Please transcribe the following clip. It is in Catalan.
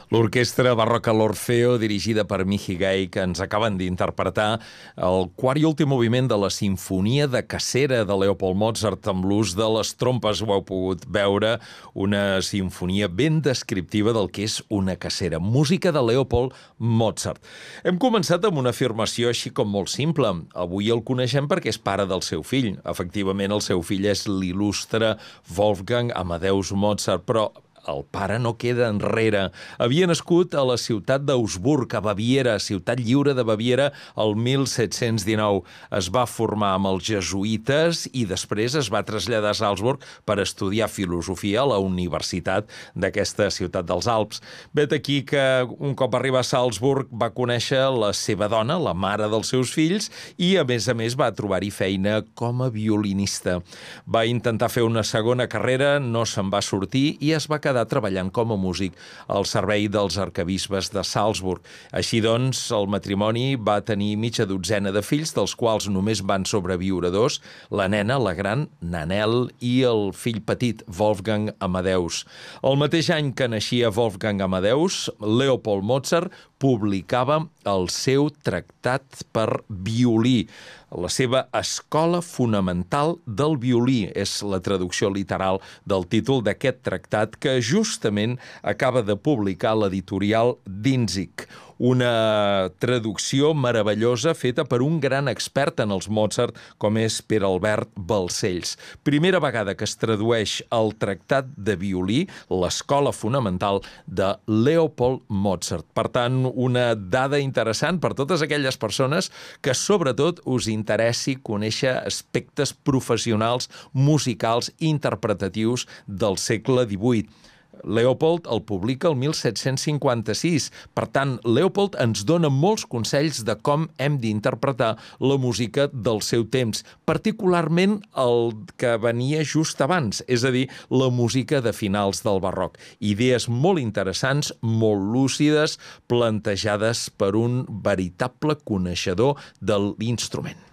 L'orquestra barroca L'Orfeo, dirigida per Mihi Gay, que ens acaben d'interpretar el quart i últim moviment de la Simfonia de Cacera de Leopold Mozart amb l'ús de les trompes. Ho heu pogut veure, una sinfonia ben descriptiva del que és una cacera. Música de Leopold Mozart. Hem començat amb una afirmació així com molt simple. Avui el coneixem perquè és pare del seu fill. Efectivament, el seu fill és l'il·lustre Wolfgang Amadeus Mozart, però el pare no queda enrere. Havia nascut a la ciutat d'Augsburg, a Baviera, ciutat lliure de Baviera, el 1719. Es va formar amb els jesuïtes i després es va traslladar a Salzburg per estudiar filosofia a la universitat d'aquesta ciutat dels Alps. Vet aquí que un cop arriba a Salzburg va conèixer la seva dona, la mare dels seus fills, i a més va trobar-hi feina com a violinista. Va intentar fer una segona carrera, no se'n va sortir i es va quedar treballant com a músic al servei dels arquebisbes de Salzburg. Així doncs, el matrimoni va tenir mitja dotzena de fills, dels quals només van sobreviure dos, la nena, la gran, Nanel, i el fill petit, Wolfgang Amadeus. El mateix any que naixia Wolfgang Amadeus, Leopold Mozart publicava el seu tractat per violí, la seva escola fonamental del violí. És la traducció literal del títol d'aquest tractat que justament acaba de publicar l'editorial Dinzig. Una traducció meravellosa feta per un gran expert en els Mozart com és Pere Albert Balcells. Primera vegada que es tradueix el tractat de violí, l'escola fonamental de Leopold Mozart. Per tant, una dada interessant per totes aquelles persones que sobretot us interessi conèixer aspectes professionals, musicals, interpretatius del segle XVIII. Leopold el publica el 1756. Per tant, Leopold ens dona molts consells de com hem d'interpretar la música del seu temps, particularment el que venia just abans, és a dir, la música de finals del barroc. Idees molt interessants, molt lúcides, plantejades per un veritable coneixedor de l'instrument.